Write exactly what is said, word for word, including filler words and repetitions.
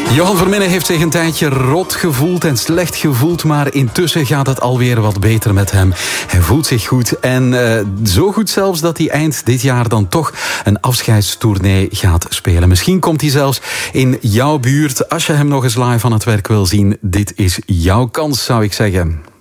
Johan Verminnen heeft zich een tijdje rot gevoeld en slecht gevoeld, maar intussen gaat het alweer wat beter met hem. Hij voelt zich goed en uh, zo goed zelfs dat hij eind dit jaar dan toch een afscheidstournee gaat spelen. Misschien komt hij zelfs in jouw buurt. Als je hem nog eens live aan het werk wil zien, dit is jouw kans, zou ik zeggen.